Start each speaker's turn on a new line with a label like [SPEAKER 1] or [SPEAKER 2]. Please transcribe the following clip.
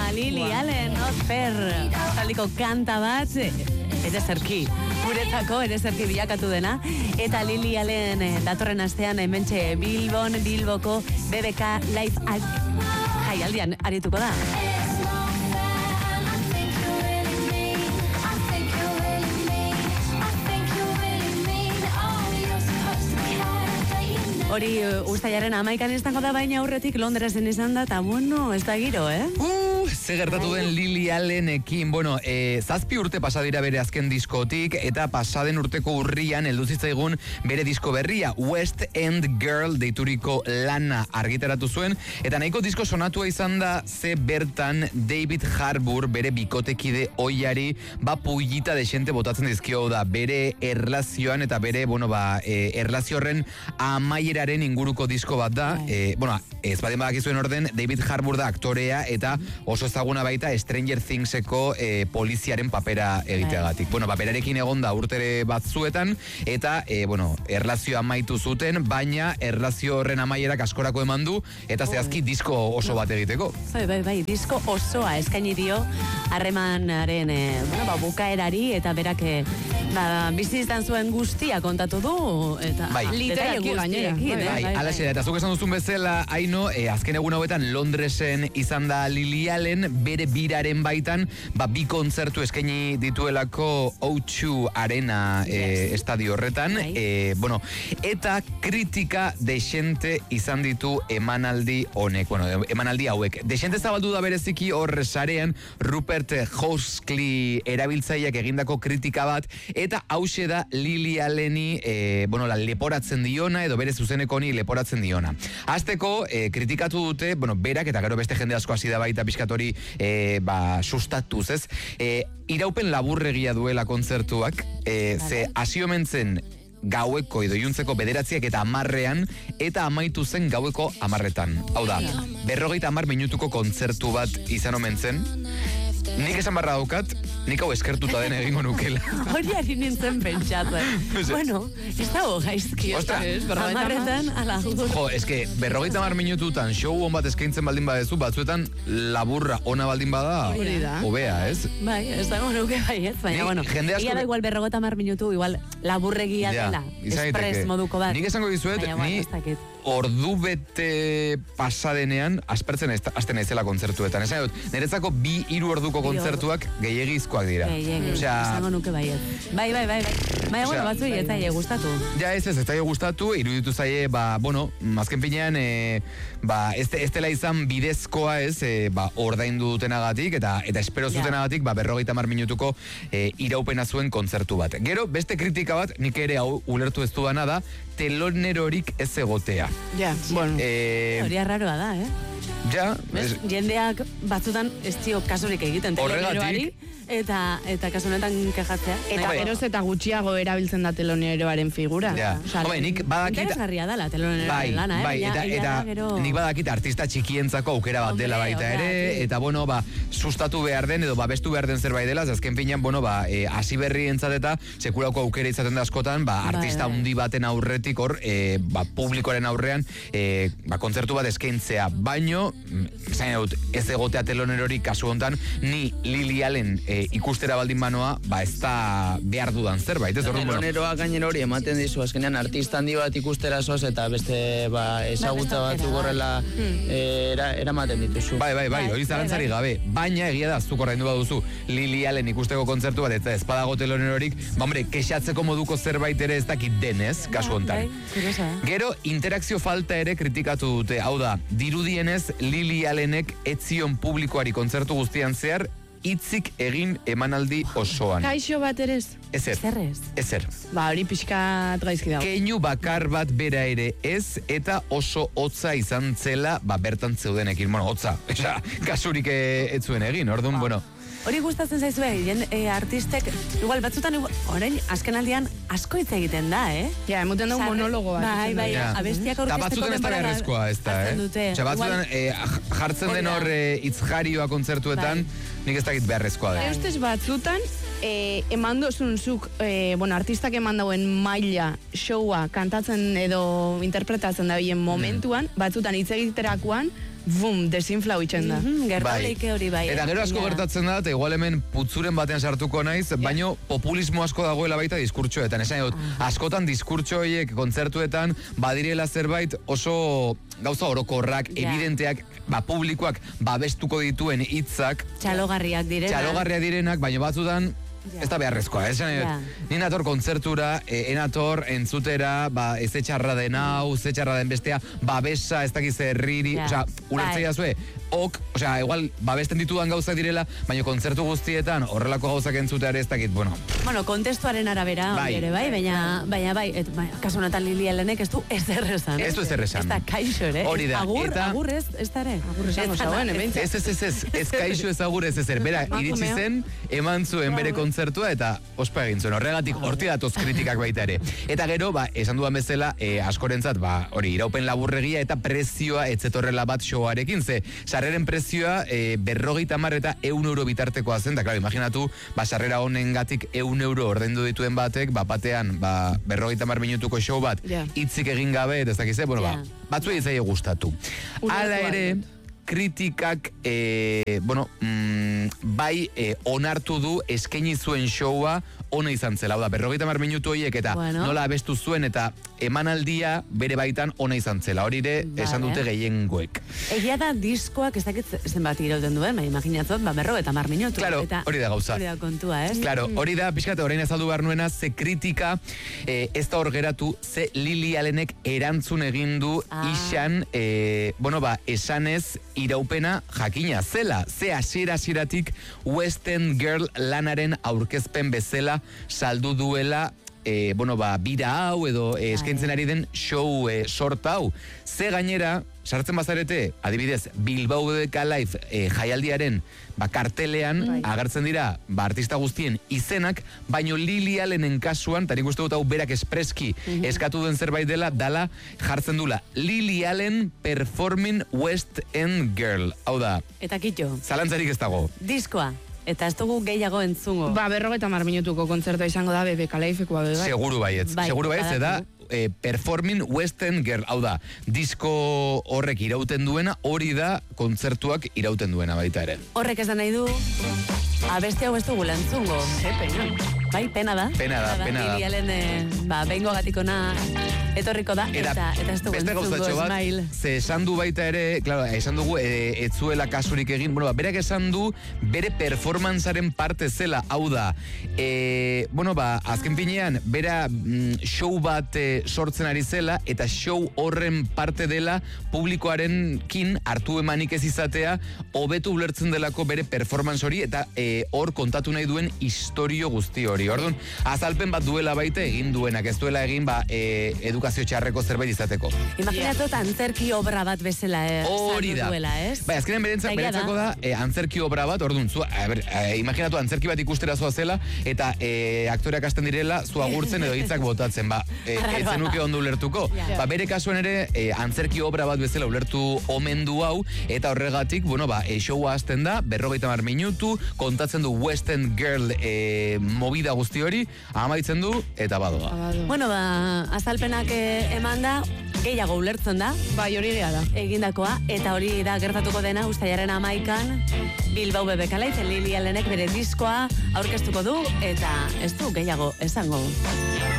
[SPEAKER 1] Lily Allen, Osper, taldiko kanta bat, ere zerki, guretzako ere zerki bilakatu dena, eta Lily Allen datorren astean hementxe Bilboko BBK Live jaialdian arituko da. Hori uztailaren 11an izango da, baina aurretik Londresen izan da, eta bueno, ez da giro,
[SPEAKER 2] Ze gertatu den Lily Allenekin, bueno, 7 urte pasadira bere azken diskotik, eta pasaden urteko urrian heldu zitzaigun bere disko berria, West End Girl deituriko lana argitaratu zuen, eta nahiko disko sonatua izan da, ze bertan David Harbour bere bikotekide oiari, pullita desente botatzen dizkio da, bere erlazioan eta bere, erlazio horren amaieraren inguruko disko bat da, ez baden badakizuen orden, David Harbour da aktorea, eta oso ezaguna baita Stranger Thingseko poliziaren papera egiteagatik. Paperarekin egon da urtere batzuetan, eta, erlazioa amaitu zuten, baina erlazio horren amaierak askorako eman du, eta zehazki disko oso bat egiteko.
[SPEAKER 1] Bai, disko osoa eskaini dio harremanaren bukaerari, eta berak bizi izan zuen guztia kontatu du, eta
[SPEAKER 3] literalki gainera.
[SPEAKER 2] Alaxe, eta zuk esan duzun bezala, Aino, azken egun hauetan Londresen izan da Lily Allen, bere biraren baitan, bi kontzertu eskaini dituelako O2 Arena estadio horretan, eta kritika desente izan ditu emanaldi honek, emanaldi hauek. Desente zabaldu da bereziki hor sarean Rupert Horsley erabiltzaileak egindako kritika bat, eta hause da Lily Alleni, leporatzen diona, edo bere zuzeneko honi leporatzen diona. Azteko, kritikatu dute, berak, eta gero beste jende asko hasi da baita pixkatori sustatuz, ez? Iraupen laburregia duela kontzertuak, ze hasi omen zen gaueko edo iluntzeko 9 eta 10 eta amaitu zen gaueko 10. Hau da, 50 minutuko kontzertu bat izan omen zen. Nik esan barra daukat, nik hau eskertuta den egingo nukela.
[SPEAKER 1] Hori ari nintzen pentsatzen. Ez dago gaizki.
[SPEAKER 2] Ostra,
[SPEAKER 1] 10 ala.
[SPEAKER 2] Eske, 50 minututan show on bat eskaintzen baldin badezu, batzuetan laburra ona baldin bada, hobea, ez?
[SPEAKER 1] Bai, ez dago nuke baiet, baina, ia da igual 50 minutu, igual laburregia dela, espres moduko bat.
[SPEAKER 2] Nik esango dizuet, ni ordu bete pasadenean, aspertzen azten naizela kontzertuetan. Esan dut, niretzako 2-3 orduko kontzertuak gehiagizkoak dira.
[SPEAKER 1] Esango nuke baiet. Bai. Baina, batzu ez zaie gustatu.
[SPEAKER 2] Ja, ez zaie gustatu, iruditu zaie, azken pinean, ez dela izan bidezkoa ez, ordaindu dutenagatik, eta espero zutenagatik, 50 minutuko iraupena zuen kontzertu bat. Gero, beste kritika bat, nik ere hau ulertu ez duana da, telonerorik ez egotea.
[SPEAKER 1] Hori arraroa da,
[SPEAKER 2] Ja,
[SPEAKER 1] jendeak batzutan ez dio kasurik egiten teloneroari, eta kasunetan kejatzea.
[SPEAKER 3] Eta geroz eta gutxiago erabiltzen da teloneroaren figura.
[SPEAKER 2] Nik badakit...
[SPEAKER 1] Interesgarria da la teloneroaren lana,
[SPEAKER 2] eta nik badakit artista txikientzako aukera bat dela baita ere, eta sustatu behar den, edo bestu behar den zerbait dela, azken finean, hasi berri entzat eta sekulako aukera izaten da askotan, artista handi baten aurretik hor, publikoaren aurrean, kontzertu bat eskaintzea, baino, ez egotea telonerori kasu hontan, ni Lily Allen ikustera baldin banoa, ez da behar dudan zerbait.
[SPEAKER 4] Teloneroa gainera hori ematen dizu, azkenean artista handi bat ikustera zoaz, eta beste ezagutza batzuk horrela eramaten dituzu.
[SPEAKER 2] Bai, hori zalantzari gabe. Baina egia da, zuk ordaindu baduzu Lily Allen ikusteko kontzertu bat, eta ez badago telonerorik, kexatzeko moduko zerbait ere ez dakit denez, kasu hontan. Gero, interakzio falta ere kritikatu dute. Hau da, dirudienez Lily Allenek etzion publikoari kontzertu guztian zehar hitzik egin emanaldi osoan.
[SPEAKER 3] Kaixo bat ere ez?
[SPEAKER 2] Ezer.
[SPEAKER 3] Hori pixkat gaizki dago.
[SPEAKER 2] Keinu bakar bat bera ere ez, eta oso hotza izan zela, bertan zeudenekin. Hotza, kasurik ez zuen egin, orduan,
[SPEAKER 1] Hori gustatzen zaizue, artistek, igual batzutan, orain, azken aldian asko hitz egiten da,
[SPEAKER 3] Ja, emoten dugu monologo bat.
[SPEAKER 1] Bai, abestiak aurkezteko
[SPEAKER 2] batzutan ez da beharrezkoa, ez da, batzutan jartzen den hor itzjarioa kontzertuetan, nik ez dakit beharrezkoa da.
[SPEAKER 3] Ustez batzutan, eman dozun zuk, artistak eman dauen maila, showa, kantatzen edo interpretatzen da bien momentuan, batzutan hitz egiterakoan, bum, desinflau itxen da.
[SPEAKER 1] Gertaleike hori bai.
[SPEAKER 2] Eta gero asko gertatzen da, eta igual hemen putzuren batean sartuko naiz, baino populismo asko dagoela baita diskurtsoetan. Esan dut, askotan diskurtso horiek kontzertuetan badirela zerbait oso gauza orokorrak, evidenteak, publikoak babestuko dituen hitzak.
[SPEAKER 1] Txalogarriak
[SPEAKER 2] direnak, baina batzutan ez da beharrezkoa, ni nator kontzertura, enator entzutera, ez etxarra den hau, ez etxarra den bestea, babesa, ez dakiz herriri, ulertzea zue, igual babesten ditudan gauza direla, baina kontzertu guztietan horrelako gauzak entzuteare ez dakit,
[SPEAKER 1] Bueno, kontestuaren arabera, baina kasu honetan Lili Alenek ez du ezer esan.
[SPEAKER 2] Ez du ezer esan.
[SPEAKER 1] Ez da kaixo ere.
[SPEAKER 2] Hori da.
[SPEAKER 1] Agur ez da ere.
[SPEAKER 3] Agur esango zauen,
[SPEAKER 2] ez kaixo ez agur ez ezer. Bera, iritsi zen, eman zuen bere kontzertua eta ospa egin zuen. Horregatik, horti datoz kritikak baita ere. Eta gero, esan duan bezala, askorentzat, hori, iraupen laburregia eta prezioa etzetorrela bat showarekin, ze sarreren prezioa 50 eta 100 euro bitartekoa zen, da, klaro, imaginatu, sarrera honengatik 100 euro ordaindu dituen batek, batean, 50 minutuko show bat, hitzik egin gabe, ez dakize, batzu egin gustatu. Hala ere, kritikak, bai onartu du eskaini zuen showa ona izan zela. Hau da, 50 minutu horiek eta nola abestu zuen eta emanaldia bere baitan ona izan zela. Hori ere, esan dute gehiengoek.
[SPEAKER 1] Egia da diskoak ez dakit zenbat irauten duen, imaginatzot, 50 minutu.
[SPEAKER 2] Claro, hori da gauza.
[SPEAKER 1] Hori da kontua, ez?
[SPEAKER 2] Claro, hori da, pixkate, orain azaldu behar nuena, ze kritika ez da hor geratu, ze Lili Alenek erantzun egin du isan, esanez iraupena jakina zela. Ze hasieratik West End Girl lanaren aurkezpen bezala saldu duela bira hau edo eskaintzen ari den show sorta hau. Ze gainera, sartzen bazarete, adibidez, Bilbao BBK Live jaialdiaren kartelean agertzen dira artista guztien izenak, baino Lili Allenen kasuan, eta nik uste dut hau berak espreski eskatu duen zerbait dela jartzen dula Lili Allen Performing West End Girl. Hau da.
[SPEAKER 1] Eta kitxo.
[SPEAKER 2] Zalantzarik ez dago.
[SPEAKER 1] Diskoa. Eta ez dugu gehiago entzungo.
[SPEAKER 3] 50 minutuko kontzertua izango da BBK Livekoa bai.
[SPEAKER 2] Seguru baietz. Seguru baietz, eta Performing West End Girl. Hau da, disko horrek irauten duena, hori da kontzertuak irauten duena baita ere.
[SPEAKER 1] Horrek ez da nahi du, abeste hau ez dugu lantzungo. Bai, pena da.
[SPEAKER 2] Pena da.
[SPEAKER 1] Lili Allen, behingo gatikona etorriko da, eta ez dugu entzungo, Smile.
[SPEAKER 2] Ze esan du baita ere, claro, esan dugu, etzuela kasurik egin, berak esan du, bere performantzaren parte zela, hau da, azken finean, bera show bat sortzen ari zela, eta show horren parte dela, publikoarenkin hartu emanik ez izatea, hobetu ulertzen delako bere performance hori, eta hor kontatu nahi duen istorio guzti hori. Orduan, azalpen bat duela baita egin duenak, ez duela egin edukazio txarreko zerbait izateko.
[SPEAKER 1] Imaginatot antzerki obra bat bezala
[SPEAKER 2] hori da.
[SPEAKER 1] Duela, ez?
[SPEAKER 2] Bai, azkenen berentzako da antzerki obra bat, orduan, imaginatu antzerki bat ikustera zoa zela, eta aktoreak hasten direla, zua gurtzen edo hitzak botatzen, etzen nuke ondo ulertuko. Bere kasuan ere, antzerki obra bat bezala ulertu omen du hau, eta horregatik, showa hasten da, 50 minutu, kontatzen du West End Girl movida guzti hori, amaitzen du, eta badoa.
[SPEAKER 1] Bueno, azalpenak eman da, gehiago ulertzen da.
[SPEAKER 3] Bai, hori gea da.
[SPEAKER 1] Egindakoa, eta hori da gertatuko dena, uztailaren 11an, Bilbao BBK Live, Lili Allenek bere diskoa aurkeztuko du, eta ez du gehiago esango.